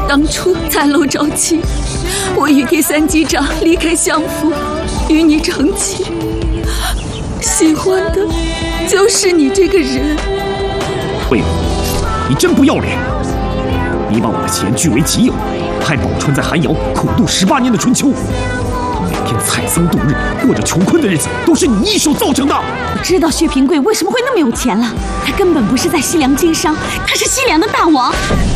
当初在楼招亲，我与第三机长离开相府，与你成亲，喜欢的就是你这个人。 魏武，你真不要脸！你把我的钱据为己有，还宝钏在寒窑苦度18年的春秋，每天采桑度日，过着穷困的日子，都是你一手造成的。 我知道薛平贵为什么会那么有钱了，他根本不是在西凉经商，他是西凉的大王。